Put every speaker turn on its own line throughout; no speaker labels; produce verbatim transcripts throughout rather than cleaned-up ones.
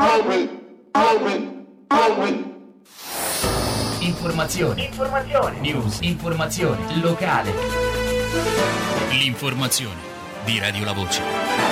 Informazione, informazione, news, informazione, locale. L'informazione di Radio La Voce.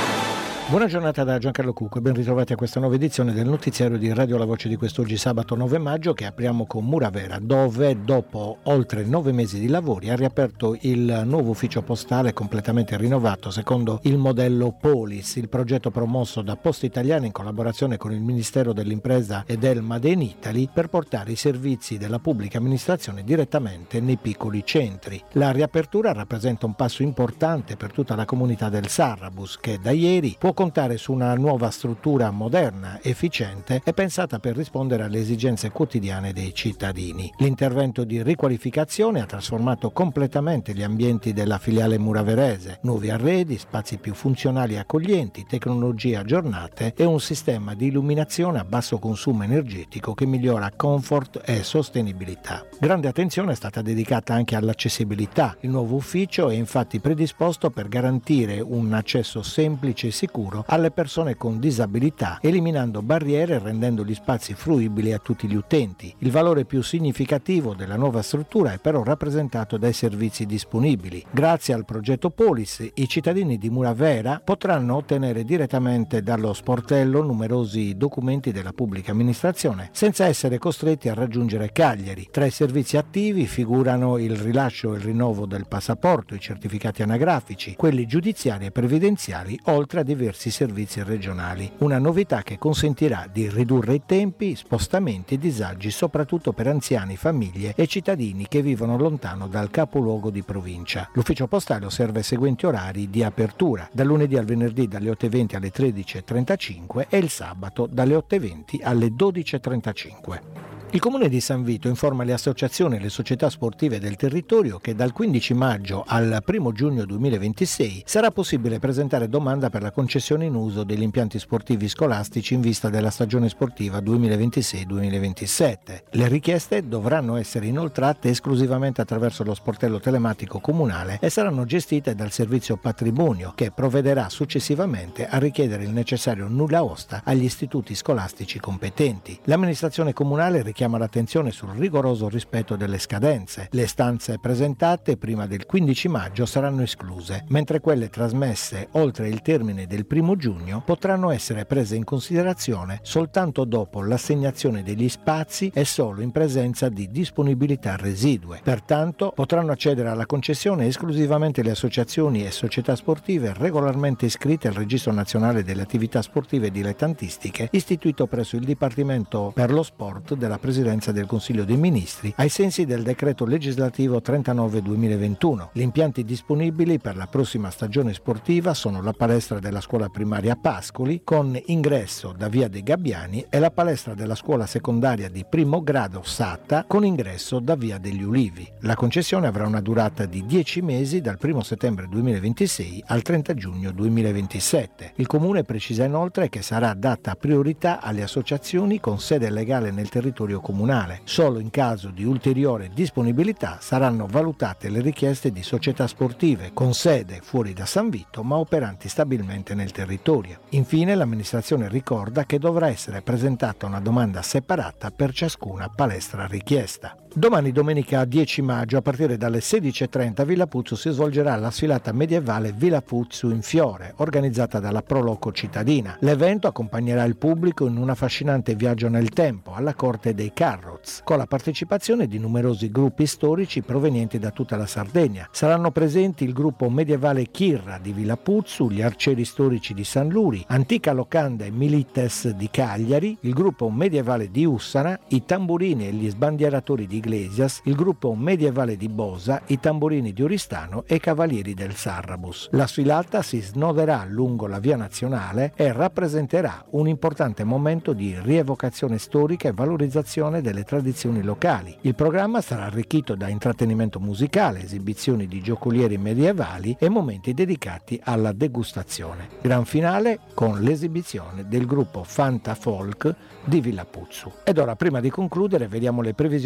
Buona giornata da Giancarlo Cucco e ben ritrovati a questa nuova edizione del notiziario di Radio La Voce di quest'oggi sabato nove maggio, che apriamo con Muravera, dove dopo oltre nove mesi di lavori ha riaperto il nuovo ufficio postale completamente rinnovato secondo il modello Polis, il progetto promosso da Poste Italiane in collaborazione con il Ministero dell'Impresa e del Made in Italy per portare i servizi della pubblica amministrazione direttamente nei piccoli centri. La riapertura rappresenta un passo importante per tutta la comunità del Sarrabus, che da ieri può contare su una nuova struttura moderna, efficiente e pensata per rispondere alle esigenze quotidiane dei cittadini. L'intervento di riqualificazione ha trasformato completamente gli ambienti della filiale muraverese: nuovi arredi, spazi più funzionali e accoglienti, tecnologie aggiornate e un sistema di illuminazione a basso consumo energetico che migliora comfort e sostenibilità. Grande attenzione è stata dedicata anche all'accessibilità. Il nuovo ufficio è infatti predisposto per garantire un accesso semplice e sicuro alle persone con disabilità, eliminando barriere e rendendo gli spazi fruibili a tutti gli utenti. Il valore più significativo della nuova struttura è però rappresentato dai servizi disponibili. Grazie al progetto Polis, i cittadini di Muravera potranno ottenere direttamente dallo sportello numerosi documenti della pubblica amministrazione senza essere costretti a raggiungere Cagliari. Tra i servizi attivi figurano il rilascio e il rinnovo del passaporto, i certificati anagrafici, quelli giudiziari e previdenziali, oltre a diversi servizi regionali. Una novità che consentirà di ridurre i tempi, spostamenti e disagi soprattutto per anziani, famiglie e cittadini che vivono lontano dal capoluogo di provincia. L'ufficio postale osserva i seguenti orari di apertura: dal lunedì al venerdì dalle otto e venti alle tredici e trentacinque e il sabato dalle otto e venti alle dodici e trentacinque. Il Comune di San Vito informa le associazioni e le società sportive del territorio che dal quindici maggio al primo giugno duemilaventisei sarà possibile presentare domanda per la concessione in uso degli impianti sportivi scolastici in vista della stagione sportiva duemilaventisei duemilaventisette. Le richieste dovranno essere inoltrate esclusivamente attraverso lo sportello telematico comunale e saranno gestite dal servizio patrimonio, che provvederà successivamente a richiedere il necessario nulla osta agli istituti scolastici competenti. L'amministrazione comunale richiede chiama l'attenzione sul rigoroso rispetto delle scadenze. Le istanze presentate prima del quindici maggio saranno escluse, mentre quelle trasmesse oltre il termine del primo giugno potranno essere prese in considerazione soltanto dopo l'assegnazione degli spazi e solo in presenza di disponibilità residue. Pertanto potranno accedere alla concessione esclusivamente le associazioni e società sportive regolarmente iscritte al Registro Nazionale delle Attività Sportive Dilettantistiche, istituito presso il Dipartimento per lo Sport della Presidenza del Consiglio dei Ministri, ai sensi del decreto legislativo trentanove duemilaventuno. Gli impianti disponibili per la prossima stagione sportiva sono la palestra della scuola primaria Pascoli, con ingresso da via dei Gabbiani, e la palestra della scuola secondaria di primo grado Sata, con ingresso da via degli Ulivi. La concessione avrà una durata di dieci mesi, dal primo settembre duemilaventisei al trenta giugno duemilaventisette. Il Comune precisa inoltre che sarà data priorità alle associazioni con sede legale nel territorio comunale. Solo in caso di ulteriore disponibilità saranno valutate le richieste di società sportive con sede fuori da San Vito ma operanti stabilmente nel territorio. Infine l'amministrazione ricorda che dovrà essere presentata una domanda separata per ciascuna palestra richiesta. Domani, domenica dieci maggio, a partire dalle sedici e trenta a Villa Puzzu si svolgerà la sfilata medievale Villa Puzzu in Fiore, organizzata dalla Proloco cittadina. L'evento accompagnerà il pubblico in un affascinante viaggio nel tempo, alla corte dei Carroz, con la partecipazione di numerosi gruppi storici provenienti da tutta la Sardegna. Saranno presenti il gruppo medievale Chirra di Villa Puzzu, gli arcieri storici di San Luri, Antica Locanda e Milites di Cagliari, il gruppo medievale di Ussana, i tamburini e gli sbandieratori di Iglesias, il gruppo medievale di Bosa, i tamburini di Oristano e i cavalieri del Sarrabus. La sfilata si snoderà lungo la via nazionale e rappresenterà un importante momento di rievocazione storica e valorizzazione delle tradizioni locali. Il programma sarà arricchito da intrattenimento musicale, esibizioni di giocolieri medievali e momenti dedicati alla degustazione. Gran finale con l'esibizione del gruppo Fanta Folk di Villa Puzzu. Ed ora, prima di concludere, vediamo le previsioni del tempo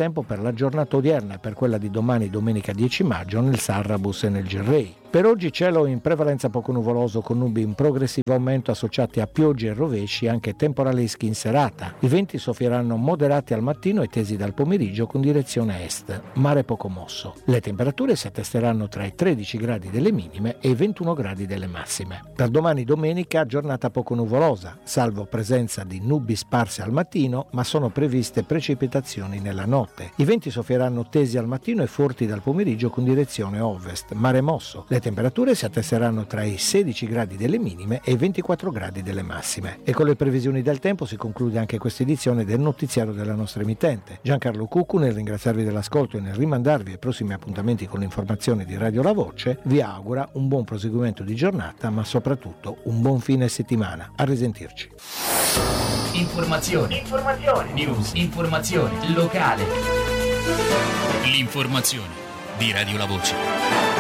tempo per la giornata odierna e per quella di domani, domenica dieci maggio, nel Sarrabus e nel Girrei. Per oggi cielo in prevalenza poco nuvoloso con nubi in progressivo aumento associati a piogge e rovesci anche temporaleschi in serata. I venti soffieranno moderati al mattino e tesi dal pomeriggio con direzione est, mare poco mosso. Le temperature si attesteranno tra i tredici gradi delle minime e i ventuno gradi delle massime. Per domani domenica giornata poco nuvolosa, salvo presenza di nubi sparse al mattino, ma sono previste precipitazioni nella notte. I venti soffieranno tesi al mattino e forti dal pomeriggio con direzione ovest, mare mosso. Le temperature si attesteranno tra i sedici gradi delle minime e i ventiquattro gradi delle massime. E con le previsioni del tempo si conclude anche questa edizione del notiziario della nostra emittente. Giancarlo Cuccu, nel ringraziarvi dell'ascolto e nel rimandarvi ai prossimi appuntamenti con le informazioni di Radio La Voce, vi augura un buon proseguimento di giornata, ma soprattutto un buon fine settimana. A risentirci.
Informazioni, informazioni, news, informazione locale. L'informazione di Radio La Voce.